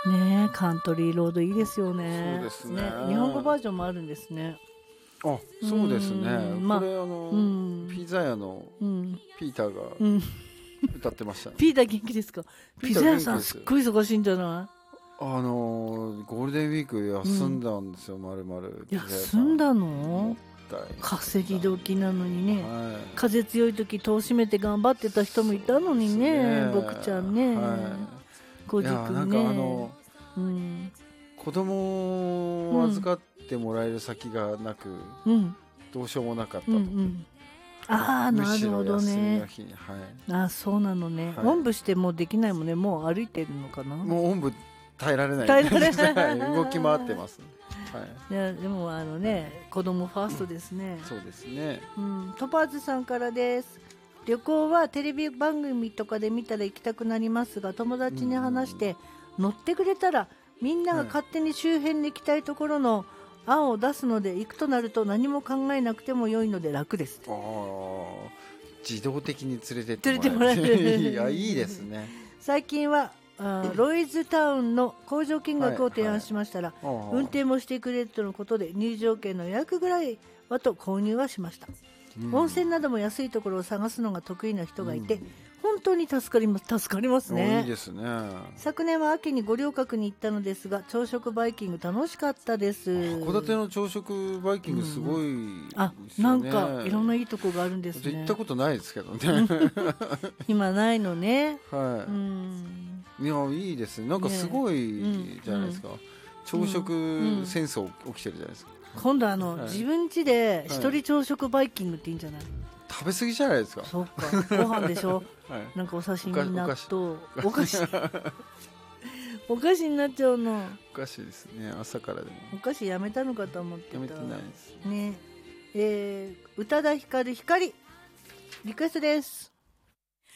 ねえ、カントリーロードいいですよね。 そうですね。 日本語バージョンもあるんですね。 あ、そうですね。 まあこれピザ屋のピーターが歌ってましたね。 ピーター元気ですか？ピザ屋さんピーター元気ですすっごい忙しいんじゃない？ ゴールデンウィーク休んだんですよ、丸々。 休んだの？稼ぎ時なのにね、 はい、 風強い時戸を閉めて頑張ってた人もいたのにね、僕ちゃんね、ごじくね、 子供を預かってもらえる先がなく、どうしようもなかったと、 ああ、なるほどね。あ、そうなのね。おんぶしてもできないもんね。もう歩いてるのかな。 もうおんぶ耐えられない動き回ってます。 いや、でも子供ファーストですね。 そうですね。 トパーズさんからです。旅行はテレビ番組とかで見たら行きたくなりますが、友達に話して乗ってくれたらみんなが勝手に周辺に行きたいところの案を出すので、行くとなると何も考えなくても良いので楽です。 自動的に連れてもらえる。いいですね。 最近はロイズタウンの工場見学を提案しましたら、運転もしてくれるとのことで入場券の予約ぐらいはと購入はしました。温泉なども安いところを探すのが得意な人がいて、本当に助かりますね。 いいですね。 昨年は秋に五稜郭に行ったのですが、朝食バイキング楽しかったです。 函館の朝食バイキングすごいですよね。 なんかいろんないいとこがあるんですね。 行ったことないですけどね。 今ないのね。 いや、いいですね。なんかすごいじゃないですか。朝食戦争起きてるじゃないですか。 今度自分家で一人朝食バイキングっていいんじゃない？ 食べ過ぎじゃないですか。 そっか、ご飯でしょ。なんかお刺身、納豆、お菓子お菓子になっちゃうの。 お菓子ですね。朝からでもお菓子やめたのかと思ってた。 やめてないですね。宇多田ヒカルリクエストです。